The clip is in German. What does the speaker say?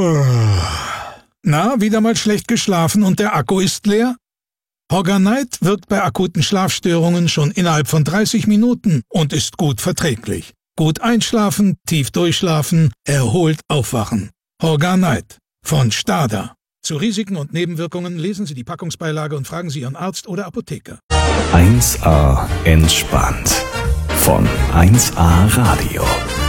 Na, wieder mal schlecht geschlafen und der Akku ist leer? Horganite wirkt bei akuten Schlafstörungen schon innerhalb von 30 Minuten und ist gut verträglich. Gut einschlafen, tief durchschlafen, erholt aufwachen. Horganite von STADA. Zu Risiken und Nebenwirkungen lesen Sie die Packungsbeilage und fragen Sie Ihren Arzt oder Apotheker. 1A entspannt von 1A Radio.